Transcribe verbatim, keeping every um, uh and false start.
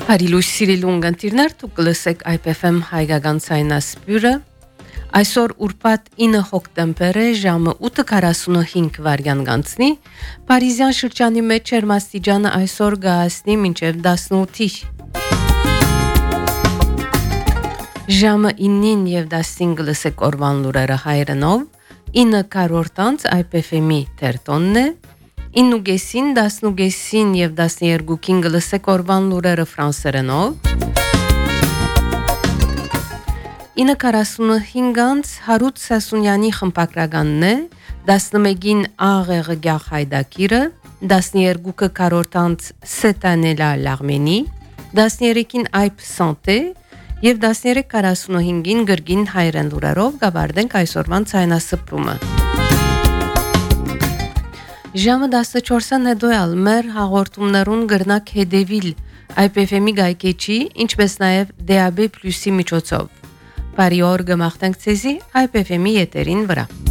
Հարիլուշ սիրիլուն գանտիրներ դուք կլսեք I P F M հայկական ցայնասպյուրը այսօր ուրբաթ ինը հոկտեմբեր է ժամը ութ քառասունհինգ վայրկյան գանցնի Փարիզյան շրջանի մեջ ջերմաստիճանը այսօր գահասնի մինչև տասնութ ժամը ինին եւ տասնհինգ լսեք օրվան լուրերը հայերենով ինը քառորդ I P F M-ի տերտոնն է ինուգեսին, դասնուգեսին և դասներգուքին գլսեք օրվան լուրերը ֆրանսերենով ինը քառասունհինգ հարութ սասունյանի խմպակրագանն է դասնմեգին աղեղը գյախ հայդակիրը դասներգուքը քառորդանց սետանելա լաղմենի դասներեկին այբ սանտե և դասներեք քառասունհինգին գրգին հայրեն լուրերով գավարդենք այսօրվան ցայնասպրումը Ժամը տասնչորսն հետոյալ մեր հաղորդումներուն գրնակ հետևիլ I P F M-ի գայքեչի, ինչպես նաև D A B Plus-ի միջոցով։ Բարի օր գմախտենք ցեզի I P F M-ի եթերին վրա։